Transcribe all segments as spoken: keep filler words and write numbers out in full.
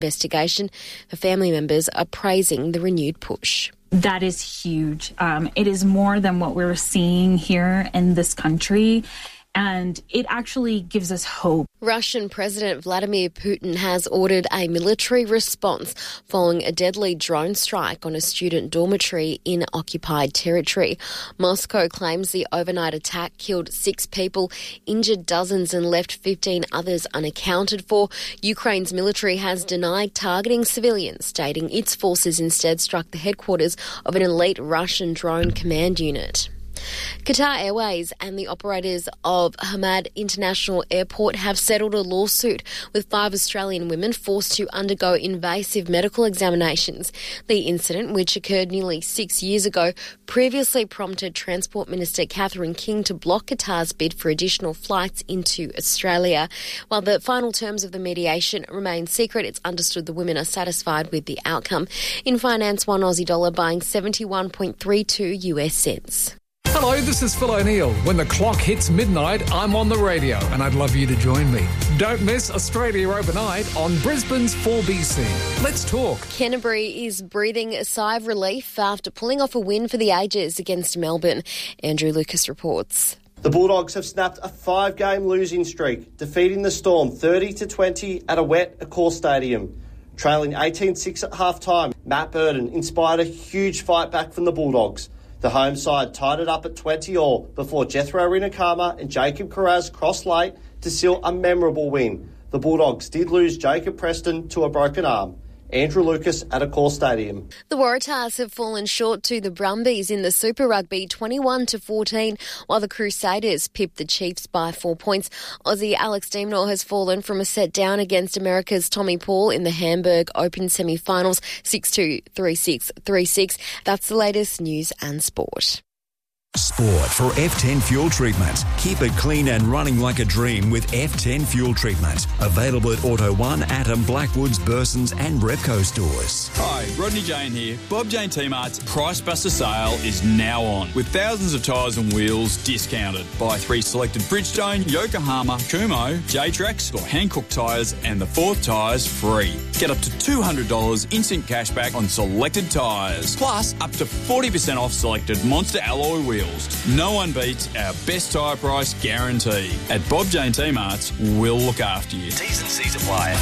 investigation. Her family members are praising the renewed push. That is huge. Um, it is more than what we're seeing here in this country, and it actually gives us hope. Russian President Vladimir Putin has ordered a military response following a deadly drone strike on a student dormitory in occupied territory. Moscow claims the overnight attack killed six people, injured dozens and left fifteen others unaccounted for. Ukraine's military has denied targeting civilians, stating its forces instead struck the headquarters of an elite Russian drone command unit. Qatar Airways and the operators of Hamad International Airport have settled a lawsuit with five Australian women forced to undergo invasive medical examinations. The incident, which occurred nearly six years ago, previously prompted Transport Minister Catherine King to block Qatar's bid for additional flights into Australia. While the final terms of the mediation remain secret, it's understood the women are satisfied with the outcome. In finance, one Aussie dollar buying seventy-one point three two U S cents. Hello, this is Phil O'Neill. When the clock hits midnight, I'm on the radio and I'd love you to join me. Don't miss Australia Overnight on Brisbane's four B C. Let's talk. Canterbury is breathing a sigh of relief after pulling off a win for the ages against Melbourne. Andrew Lucas reports. The Bulldogs have snapped a five-game losing streak, defeating the Storm thirty to twenty at a wet Accor Stadium. Trailing eighteen six at half-time, Matt Burton inspired a huge fight back from the Bulldogs. The home side tied it up at twenty all before Jethro Rinakama and Jacob Carraz crossed late to seal a memorable win. The Bulldogs did lose Jacob Preston to a broken arm. Andrew Lucas at Accor Stadium. The Waratahs have fallen short to the Brumbies in the Super Rugby twenty-one to fourteen, while the Crusaders pipped the Chiefs by four points. Aussie Alex Deemnor has fallen from a set down against America's Tommy Paul in the Hamburg Open semi-finals, six two, three six, three six. That's the latest news and sport. Sport for F ten Fuel Treatment. Keep it clean and running like a dream with F ten Fuel Treatment. Available at Auto one, Atom, Blackwoods, Bursons and Repco stores. Hi, Rodney Jane here. Bob Jane T-Mart's Price Buster sale is now on, with thousands of tyres and wheels discounted. Buy three selected Bridgestone, Yokohama, Kumho, J-Trax or Hankook tyres and the fourth tyre's free. Get up to two hundred dollars instant cashback on selected tyres. Plus, up to forty percent off selected Monster alloy wheels. No one beats our best tyre price guarantee. At Bob Jane T-Mart's, we'll look after you. T's and C's apply.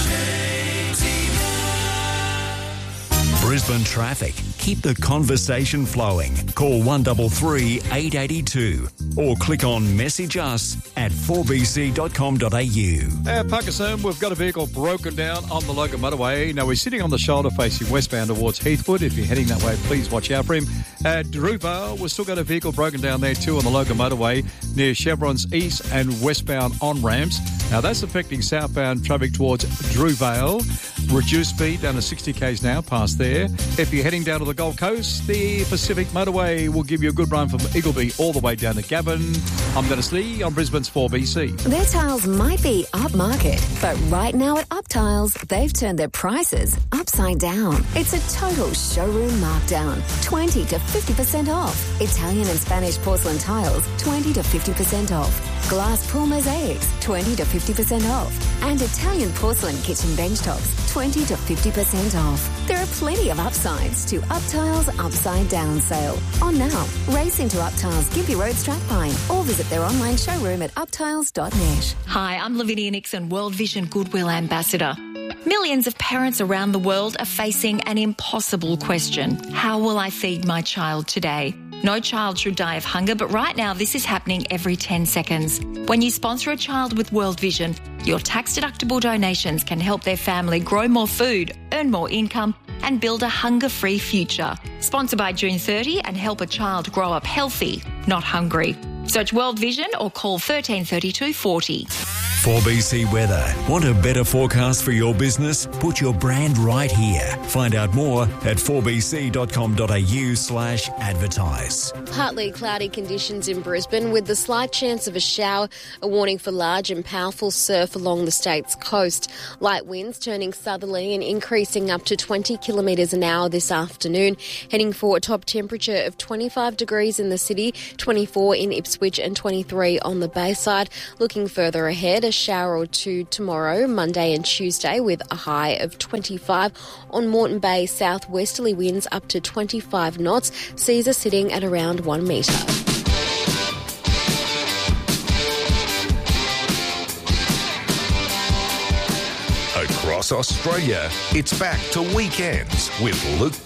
Brisbane traffic. Keep the conversation flowing. Call one three three, eight eight two or click on message us at four b c dot com dot a u. At Pakistan, we've got a vehicle broken down on the Logan Motorway. Now, we're sitting on the shoulder facing westbound towards Heathwood. If you're heading that way, please watch out for him. At Druvale, we've still got a vehicle broken down there too on the Logan Motorway near Chevron's east and westbound on-ramps. Now, that's affecting southbound traffic towards Druvale. Reduced speed down to sixty k's now past there. If you're heading down to the Gold Coast, the Pacific Motorway will give you a good run from Eagleby all the way down to Gavin. I'm Dennis Lee on Brisbane's four B C. Their tiles might be upmarket, but right now at Up Tiles, they've turned their prices upside down. It's a total showroom markdown, twenty to fifty percent off. Italian and Spanish porcelain tiles, twenty to fifty percent off. Glass pool mosaics, twenty to fifty percent off. And Italian porcelain kitchen bench tops, twenty to fifty percent off. There are plenty of upsides to Up Tiles Upside Down sale. On now, race into Up Tiles Gympie Road, Strathpine, or visit their online showroom at up tiles dot net. Hi, I'm Lavinia Nixon, World Vision Goodwill Ambassador. Millions of parents around the world are facing an impossible question. How will I feed my child today? No child should die of hunger, but right now this is happening every ten seconds. When you sponsor a child with World Vision, your tax-deductible donations can help their family grow more food, earn more income, and build a hunger-free future. Sponsor by June thirtieth and help a child grow up healthy, not hungry. Search World Vision or call thirteen thirty-two forty. four B C weather. Want a better forecast for your business? Put your brand right here. Find out more at four b c dot com dot a u slash advertise. Partly cloudy conditions in Brisbane with the slight chance of a shower, a warning for large and powerful surf along the state's coast. Light winds turning southerly and increasing up to twenty kilometres an hour this afternoon, heading for a top temperature of twenty-five degrees in the city, twenty-four in Ipswich Ipswich and twenty-three on the Bayside. Looking further ahead, a shower or two tomorrow, Monday and Tuesday, with a high of twenty-five. On Moreton Bay, southwesterly winds up to twenty-five knots. Seas are sitting at around one metre. Across Australia, it's back to Weekends with Luke